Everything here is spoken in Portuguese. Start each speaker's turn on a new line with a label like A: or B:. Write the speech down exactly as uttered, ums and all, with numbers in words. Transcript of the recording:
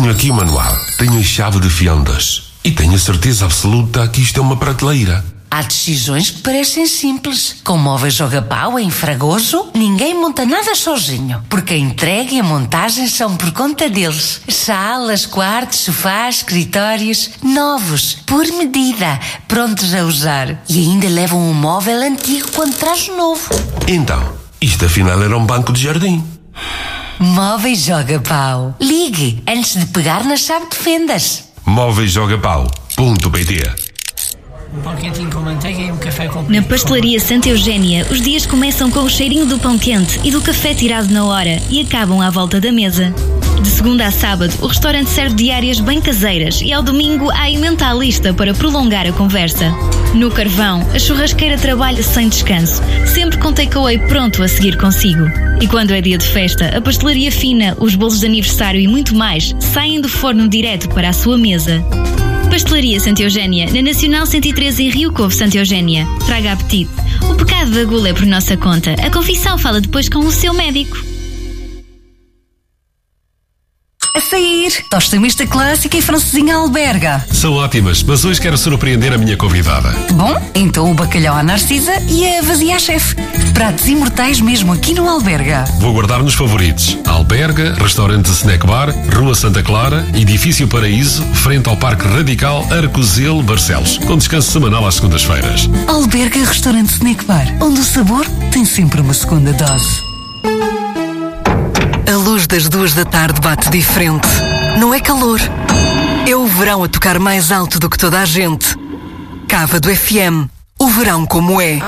A: Tenho aqui o manual, tenho a chave de fendas e tenho a certeza absoluta que isto é uma prateleira.
B: Há decisões que parecem simples. Com Móveis Joga Pau, em Fragoso, ninguém monta nada sozinho, porque a entrega e a montagem são por conta deles. Salas, quartos, sofás, escritórios, novos, por medida, prontos a usar. E ainda levam um móvel antigo quando traz o novo.
A: Então, isto afinal era um banco de jardim.
B: Móveis Joga Pau. Ligue antes de pegar na chave de fendas.
A: móveis joga pau ponto pt.
C: Um pão quentinho com manteiga e um café com...
D: Na Pastelaria Santa Eugénia, os dias começam com o cheirinho do pão quente e do café tirado na hora e acabam à volta da mesa. De segunda a sábado, o restaurante serve diárias bem caseiras e ao domingo há emenda à lista para prolongar a conversa. No Carvão, a churrasqueira trabalha sem descanso, sempre com takeaway pronto a seguir consigo. E quando é dia de festa, a pastelaria fina, os bolos de aniversário e muito mais saem do forno direto para a sua mesa. Pastelaria Santa Eugénia, na Nacional cento e treze em Rio Covo, Santa Eugénia. Traga apetite. O pecado da gula é por nossa conta. A confissão fala depois com o seu médico.
E: A sair, tosta mista clássica e francesinha alberga.
F: São ótimas, mas hoje quero surpreender a minha convidada.
E: Bom, então o bacalhau à Narcisa e a vazia à chefe. Pratos imortais mesmo aqui no Alberga.
F: Vou guardar nos favoritos. Alberga, restaurante Snack Bar, Rua Santa Clara, Edifício Paraíso, frente ao Parque Radical Arcozelo, Barcelos, com descanso semanal às segundas-feiras.
E: Alberga Restaurante Snack Bar, onde o sabor tem sempre uma segunda dose.
G: A luz das duas da tarde bate diferente. Não é calor. É o verão a tocar mais alto do que toda a gente. Cava do F M. O verão como é.